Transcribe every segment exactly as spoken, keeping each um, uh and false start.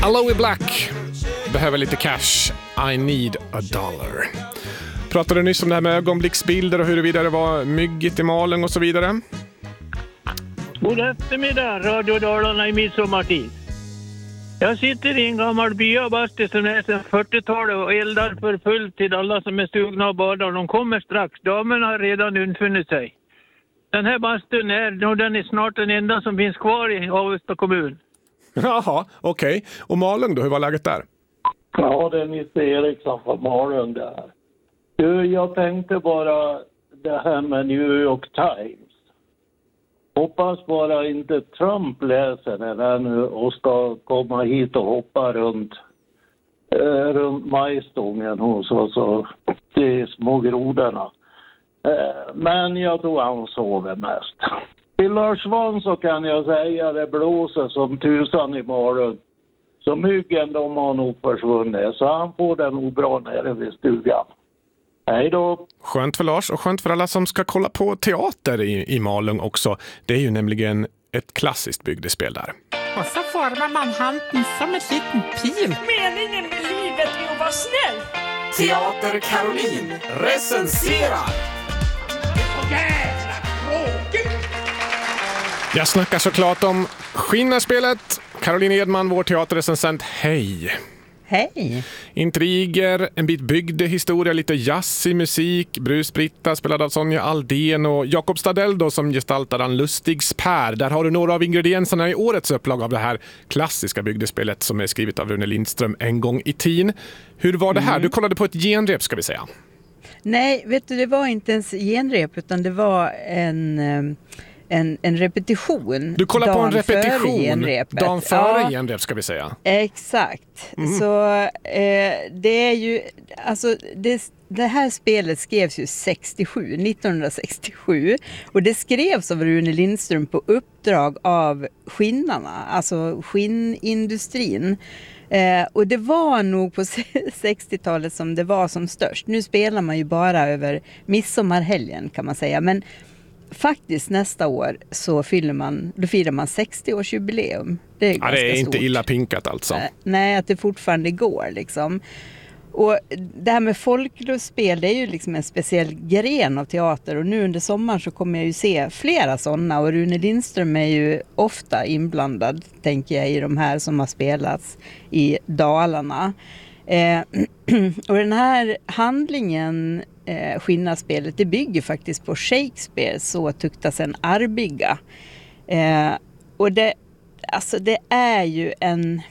Aloe Black behöver lite cash. I need a dollar. Pratade nyss om det här med ögonblicksbilder och huruvida det var myggigt i Malung och så vidare. God eftermiddag, Radio Dalarna i midsommartid. Jag sitter i en gammal byabastu som är sedan fyrtiotalet och eldar för fullt till alla som är stugna och badar. De kommer strax. Damerna har redan infunnit sig. Den här bastun är, den är snart den enda som finns kvar i Avesta kommun. Jaha, okej. Okay. Och Malung då, hur var läget där? Ja, det är Nisse Eriksson från Malung där. Du, jag tänkte bara det här med New York Times. Hoppas bara inte Trump läser den här nu och ska komma hit och hoppa runt, eh, runt majstången hos oss och de små grodorna. Eh, men jag tror han sover mest. Till Lars Svahn så kan jag säga det blåser som tusan i Malung. Så myggen de har nog försvunnit. Så han får den nog bra nere vid stugan. Hej då! Skönt för Lars och skönt för alla som ska kolla på teater i, i Malung också. Det är ju nämligen ett klassiskt bygdespel där. Och så formar man handen som en liten pil. Meningen med livet är att vara snäll. Teater Caroline recenserar. Jävla tråkigt! Jag snackar såklart om Skinnaspelet. Caroline Edman, vår teaterrecensent. Hej! Hej! Intriger, en bit bygdehistoria, lite jazzig musik. Brus-Britta spelad av Sonja Aldén och Jakob Stadell då som gestaltar en Lustigs Per. Där har du några av ingredienserna i årets upplag av det här klassiska bygdespelet som är skrivet av Rune Lindström en gång i tiden. Hur var det här? Mm. Du kollade på ett genrep ska vi säga. Nej, vet du, det var inte ens genrep utan det var en... En, en repetition. Du kollar på en repetition dagen före ja, genrep ska vi säga. Exakt. Mm. Så eh, det är ju alltså det, det här spelet skrevs ju sextiosju, nittonhundrasextiosju och det skrevs av Rune Lindström på uppdrag av skinnarna, alltså skinnindustrin. Eh, och det var nog på sextiotalet som det var som störst. Nu spelar man ju bara över midsommarhelgen kan man säga, men faktiskt nästa år så fyller man, då firar man sextio-årsjubileum. Det är, ja, det är inte stort. illa pinkat alltså. Nej, att det fortfarande går liksom. Och det här med folkrörelsespel, det är ju liksom en speciell gren av teater och nu under sommaren så kommer jag ju se flera sådana och Rune Lindström är ju ofta inblandad, tänker jag, i de här som har spelats i Dalarna. Eh, och den här handlingen eh, Skinnaspelet, det bygger faktiskt på Shakespeare Så tuktas en arbiga. Eh, och det, alltså det är ju en...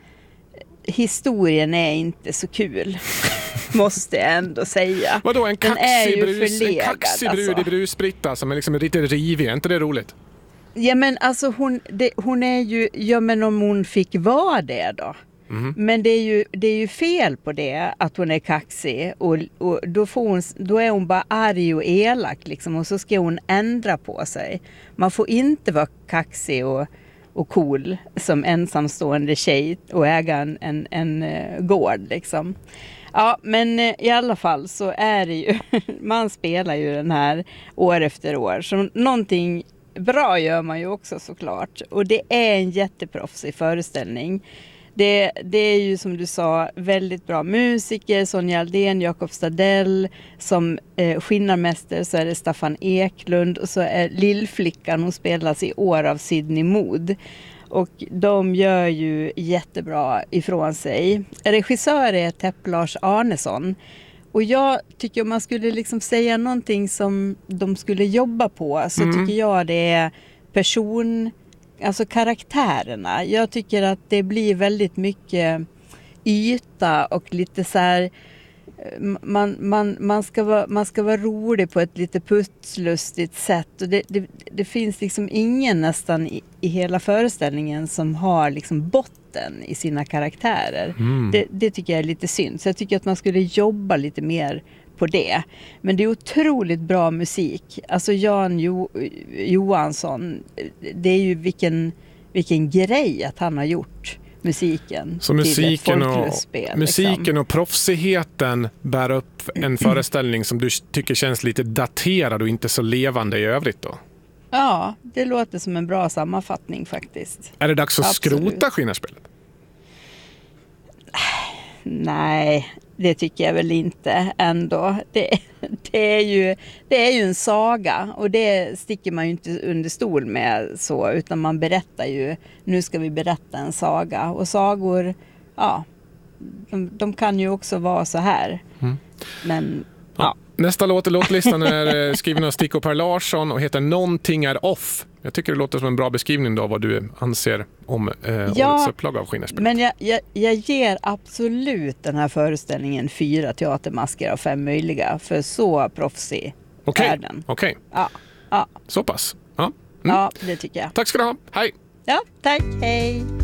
Historien är inte så kul, måste jag ändå säga. Vadå, en kaxig brus, förlegad, en kaxig brud alltså. i Brus-Britta som är liksom lite rivig, är inte det roligt? Ja men alltså hon, det, hon är ju, ja men om hon fick vara det då. Mm. Men det är, ju, det är ju fel på det att hon är kaxig och, och då, får hon, då är hon bara arg och elak liksom, och så ska hon ändra på sig. Man får inte vara kaxig och, och cool som ensamstående tjej och äga en, en, en uh, gård liksom. Ja, men uh, i alla fall så är det ju, man spelar ju den här år efter år. Så någonting bra gör man ju också såklart. Och det är en jätteproffsig föreställning. Det, det är ju som du sa väldigt bra musiker, Sonja Aldén, Jakob Stadell, som eh, skinnarmästare så är det Staffan Eklund och så är Lillflickan, hon spelas i år av Sidney Mood. Och de gör ju jättebra ifrån sig. Regissör är Tepp Lars Arnesson. Och jag tycker om man skulle liksom säga någonting som de skulle jobba på så mm. tycker jag det är person... Alltså karaktärerna. Jag tycker att det blir väldigt mycket yta och lite så här man, man, man, ska vara, man ska vara rolig på ett lite putslustigt sätt och det, det, det finns liksom ingen nästan i, i hela föreställningen som har liksom botten i sina karaktärer. Mm. Det, det tycker jag är lite synd. Så jag tycker att man skulle jobba lite mer på det. Men det är otroligt bra musik. Alltså Jan jo- Johansson, det är ju vilken, vilken grej att han har gjort musiken. Så musiken och, musiken liksom. och proffsigheten bär upp en föreställning som du tycker känns lite daterad och inte så levande i övrigt då? Ja, det låter som en bra sammanfattning faktiskt. Är det dags att Absolut. skrota Skinnaspelet? Nej, det tycker jag väl inte ändå. Det, det, är ju, det är ju en saga och det sticker man ju inte under stol med så, utan man berättar ju, nu ska vi berätta en saga. Och sagor, ja, de, de kan ju också vara så här. Mm. Men, ja. Ja. Nästa låt i låtlistan är skriven av Sticko Per Larsson och heter Någonting är off. Jag tycker det låter som en bra beskrivning då vad du anser om eh, ja, årets upplaga av Skinnerspelet. Men jag, jag, jag ger absolut den här föreställningen fyra teatermasker av fem möjliga, för så proffsig okay. är den. Okej, okay. ja, ja. Så pass. Ja. Mm. Ja, det tycker jag. Tack ska du ha. Hej! Ja, tack. Hej!